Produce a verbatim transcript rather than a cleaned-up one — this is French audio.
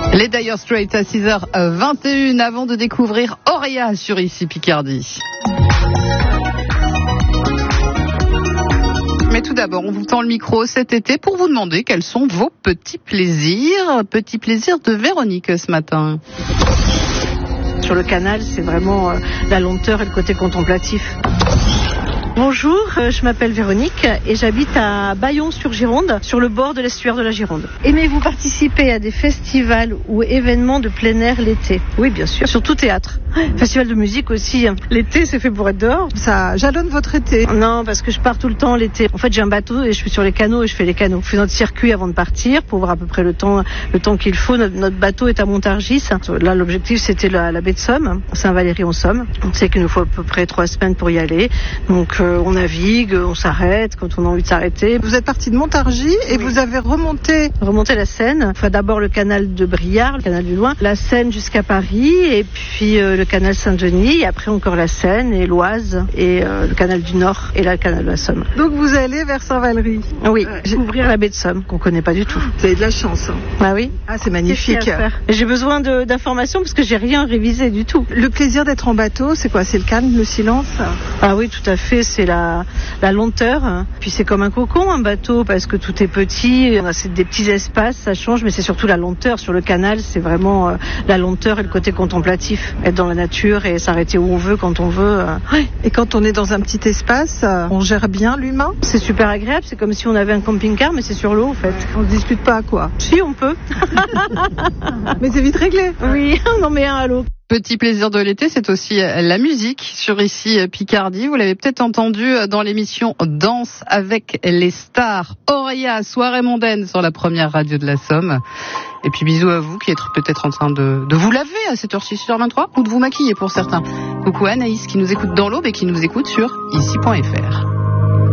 Les Dire Straits à six heures vingt et une avant de découvrir Auréa sur Ici Picardie. Mais tout d'abord, on vous tend le micro cet été pour vous demander quels sont vos petits plaisirs. Petits plaisirs de Véronique ce matin. Sur le canal, c'est vraiment euh, la lenteur et le côté contemplatif. Bonjour, euh, je m'appelle Véronique et j'habite à Bayon-sur-Gironde, sur le bord de l'estuaire de la Gironde. Aimez-vous participer à des festivals ou événements de plein air l'été? Oui, bien sûr, surtout théâtre. Festival de musique aussi. L'été, c'est fait pour être dehors. Ça jalonne votre été? Non, parce que je pars tout le temps l'été. En fait, j'ai un bateau et je suis sur les canaux et je fais les canaux. Je fais notre circuit avant de partir pour voir à peu près le temps, le temps qu'il faut. Notre, notre bateau est à Montargis. Là, l'objectif, c'était la, la baie de Somme, Saint-Valery-en-Somme. On sait qu'il nous faut à peu près trois semaines pour y aller. Donc, euh, on navigue, on s'arrête quand on a envie de s'arrêter. Vous êtes parti de Montargis et oui. Vous avez remonté remonté la Seine. Enfin, d'abord le canal de Briard, le canal du Loing, la Seine jusqu'à Paris et puis euh, le canal Saint-Denis et après encore la Seine et l'Oise et euh, le canal du Nord et là le canal de la Somme. Donc vous allez vers Saint-Valery? Oui, euh, découvrir la baie de Somme qu'on connaît pas du tout. Vous avez de la chance. Hein. Ah oui. Ah, c'est magnifique. J'ai besoin de, d'informations parce que j'ai rien révisé du tout. Le plaisir d'être en bateau, c'est quoi? C'est le calme, le silence? Ah oui, tout à fait. C'est la, la lenteur. Puis c'est comme un cocon, un bateau, parce que tout est petit. On a c'est des petits espaces, ça change, mais c'est surtout la lenteur. Sur le canal, c'est vraiment euh, la lenteur et le côté contemplatif. Être dans la nature et s'arrêter où on veut, quand on veut. Euh. Et quand on est dans un petit espace, euh, on gère bien l'humain? C'est super agréable. C'est comme si on avait un camping-car, mais c'est sur l'eau, en fait. On se dispute pas à quoi? Si, on peut. Mais c'est vite réglé. Oui, on en met un à l'eau. Petit plaisir de l'été, c'est aussi la musique sur Ici Picardie. Vous l'avez peut-être entendu dans l'émission Danse avec les stars. Auréa, soirée mondaine sur la première radio de la Somme. Et puis bisous à vous qui êtes peut-être en train de, de vous laver à cette heure-ci, six heures vingt-trois ou de vous maquiller pour certains. Coucou Anaïs qui nous écoute dans l'Aube et qui nous écoute sur ici point f r.